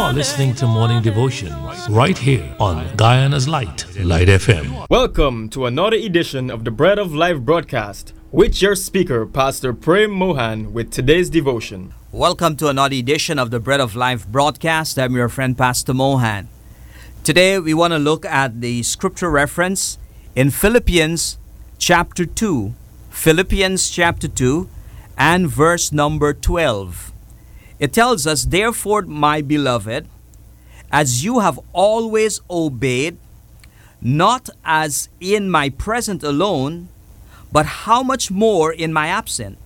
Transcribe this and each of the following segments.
are listening to Morning Devotions right here on Guyana's Light, Light FM. Welcome to another edition of the Bread of Life broadcast with your speaker, Pastor Prem Mohan, with today's devotion. Welcome to another edition of the Bread of Life broadcast. I'm your friend, Pastor Mohan. Today, we want to look at the scripture reference in Philippians chapter 2. Philippians chapter 2 and verse number 12. It tells us, "Therefore, my beloved, as you have always obeyed, not as in my present alone, but how much more in my absent,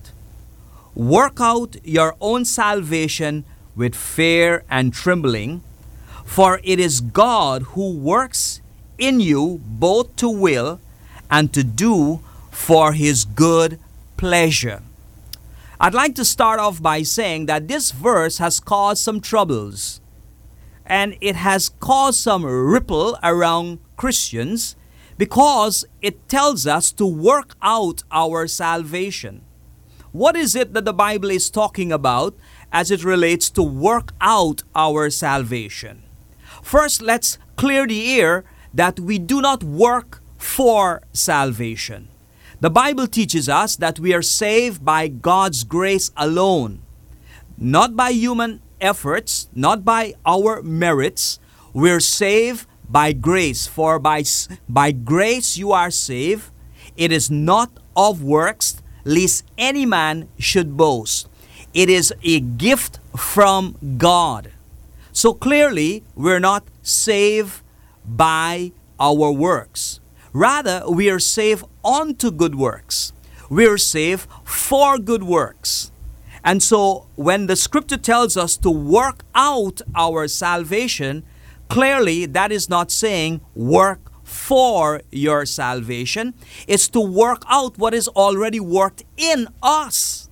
work out your own salvation with fear and trembling, for it is God who works in you both to will and to do for His good pleasure." I'd like to start off by saying that this verse has caused some troubles, and it has caused some ripple around Christians because it tells us to work out our salvation. What is it that the Bible is talking about as it relates to work out our salvation? First, let's clear the air that we do not work for salvation. The Bible teaches us that we are saved by God's grace alone, not by human efforts, not by our merits. We're saved by grace, for by grace you are saved. It is not of works, lest any man should boast. It is a gift from God. So clearly, we're not saved by our works. Rather, we are saved unto good works. We are saved for good works. And so, when the scripture tells us to work out our salvation, clearly that is not saying work for your salvation. It's to work out what is already worked in us.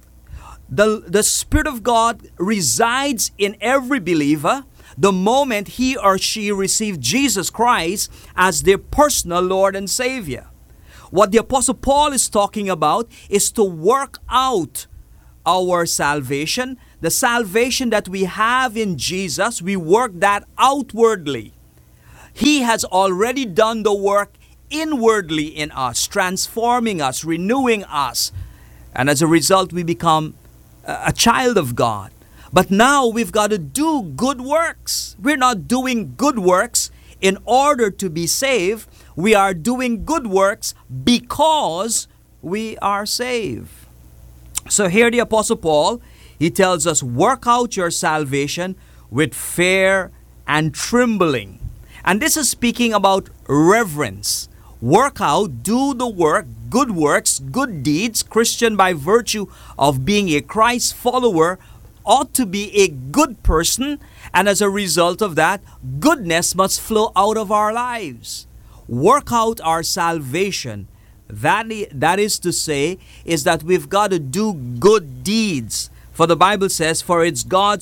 The Spirit of God resides in every believer the moment he or she received Jesus Christ as their personal Lord and Savior. What the Apostle Paul is talking about is to work out our salvation. The salvation that we have in Jesus, we work that outwardly. He has already done the work inwardly in us, transforming us, renewing us. And as a result, we become a child of God. But now we've got to do good works. We're not doing good works in order to be saved. We are doing good works because we are saved. So here the Apostle Paul, he tells us, work out your salvation with fear and trembling. And this is speaking about reverence. Work out, do the work, good works, good deeds. Christian, by virtue of being a Christ follower, ought to be a good person, and as a result of that, goodness must flow out of our lives. Work out our salvation. That is to say, is that we've got to do good deeds. For the Bible says, it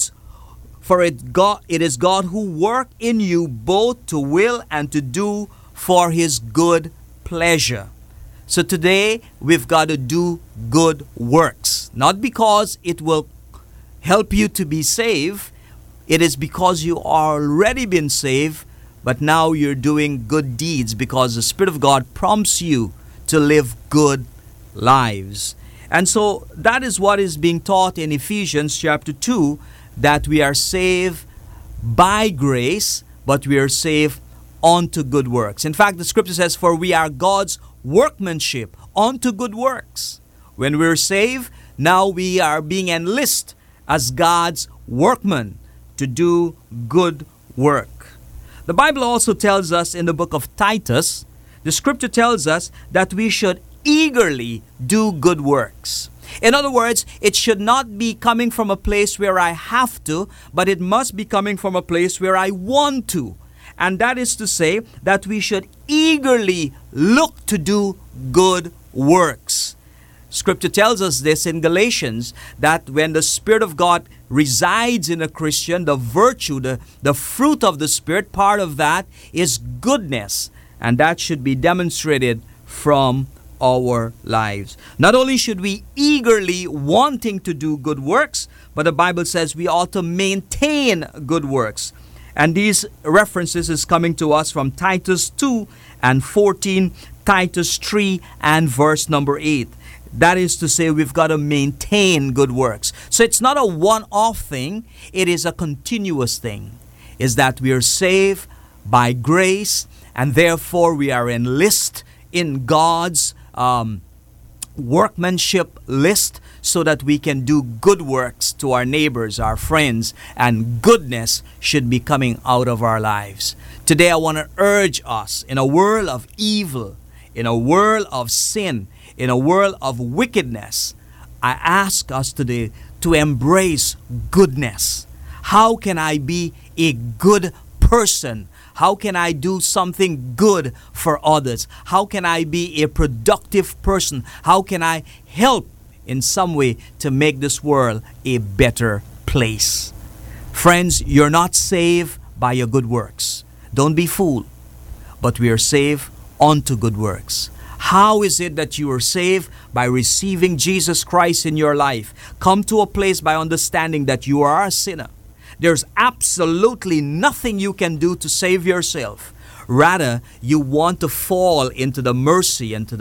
is God who work in you both to will and to do for His good pleasure. So today, we've got to do good works. Not because it will help you to be saved. It is because you are already been saved, but now you're doing good deeds because the Spirit of God prompts you to live good lives. And so that is what is being taught in Ephesians chapter 2, that we are saved by grace, but we are saved unto good works. In fact, the scripture says, "For we are God's workmanship unto good works." When we're saved, now we are being enlisted as God's workman to do good work. The Bible also tells us in the book of Titus, the scripture tells us that we should eagerly do good works. In other words, it should not be coming from a place where I have to, but it must be coming from a place where I want to. And that is to say that we should eagerly look to do good works. Scripture tells us this in Galatians, that when the Spirit of God resides in a Christian, the virtue, the fruit of the Spirit, part of that is goodness. And that should be demonstrated from our lives. Not only should we eagerly wanting to do good works, but the Bible says we ought to maintain good works. And these references is coming to us from Titus 2 and 14, Titus 3 and verse number 8. That is to say, we've got to maintain good works. So it's not a one-off thing, it is a continuous thing. Is that we are saved by grace, and therefore we are enlisted in God's workmanship list, so that we can do good works to our neighbors, our friends, and goodness should be coming out of our lives. Today I want to urge us, in a world of evil, in a world of sin, in a world of wickedness, I ask us today to embrace goodness. How can I be a good person? How can I do something good for others? How can I be a productive person? How can I help in some way to make this world a better place? Friends, you're not saved by your good works. Don't be fooled. But we are saved unto good works. How is it that you are saved? By receiving Jesus Christ in your life. Come to a place by understanding that you are a sinner. There's absolutely nothing you can do to save yourself. Rather, you want to fall into the mercy and to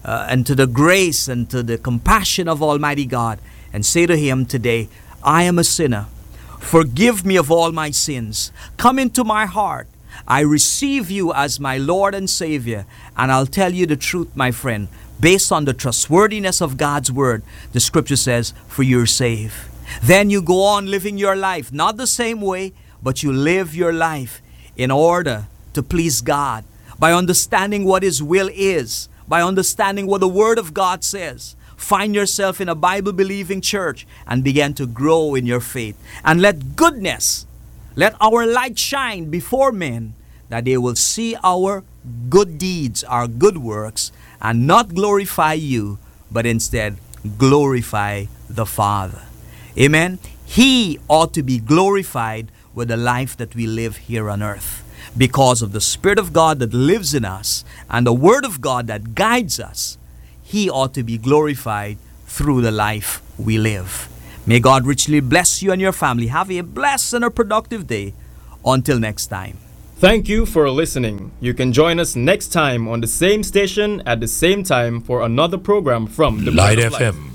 the grace and to the compassion of Almighty God, and say to Him today, I am a sinner. Forgive me of all my sins. Come into my heart. I receive you as my Lord and Savior. And I'll tell you the truth, my friend. Based on the trustworthiness of God's Word, the Scripture says, for you're saved. Then you go on living your life, not the same way, but you live your life in order to please God, by understanding what His will is, by understanding what the Word of God says. Find yourself in a Bible-believing church and begin to grow in your faith. And let goodness, let our light shine before men, that they will see our good deeds, our good works, and not glorify you, but instead glorify the Father. Amen. He ought to be glorified with the life that we live here on earth, because of the Spirit of God that lives in us and the Word of God that guides us. He ought to be glorified through the life we live. May God richly bless you and your family. Have a blessed and a productive day. Until next time. Thank you for listening. You can join us next time on the same station at the same time for another program from the Light Bread of Life. FM